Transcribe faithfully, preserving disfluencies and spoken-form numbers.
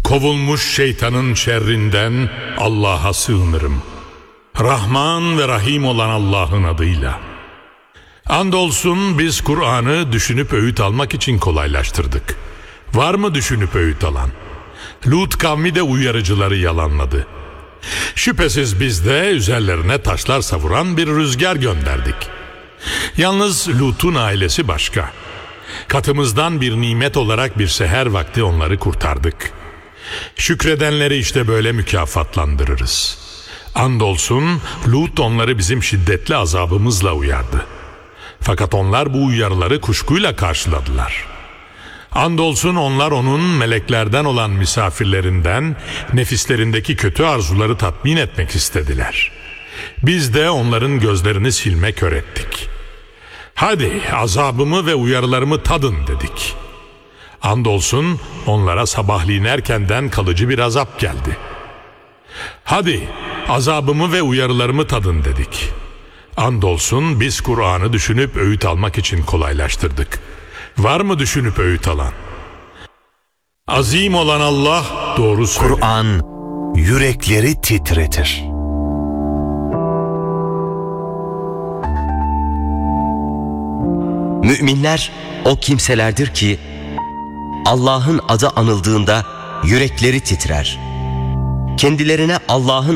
Kovulmuş şeytanın şerrinden Allah'a sığınırım. Rahman ve Rahim olan Allah'ın adıyla. Andolsun biz Kur'an'ı düşünüp öğüt almak için kolaylaştırdık. Var mı düşünüp öğüt alan? Lut kavmi de uyarıcıları yalanladı. Şüphesiz biz de üzerlerine taşlar savuran bir rüzgar gönderdik. Yalnız Lut'un ailesi başka. Katımızdan bir nimet olarak bir seher vakti onları kurtardık. Şükredenleri işte böyle mükafatlandırırız. Andolsun Lut onları bizim şiddetli azabımızla uyardı. Fakat onlar bu uyarıları kuşkuyla karşıladılar. Andolsun onlar onun meleklerden olan misafirlerinden nefislerindeki kötü arzuları tatmin etmek istediler. Biz de onların gözlerini silme kör ettik. Hadi azabımı ve uyarılarımı tadın dedik. Andolsun onlara sabahleyin erkenden kalıcı bir azap geldi. Hadi azabımı ve uyarılarımı tadın dedik. Andolsun biz Kur'an'ı düşünüp öğüt almak için kolaylaştırdık. Var mı düşünüp öğüt alan? Azim olan Allah doğru söylüyor. Kur'an yürekleri titretir. Müminler o kimselerdir ki Allah'ın adı anıldığında yürekleri titrer. Kendilerine Allah'ın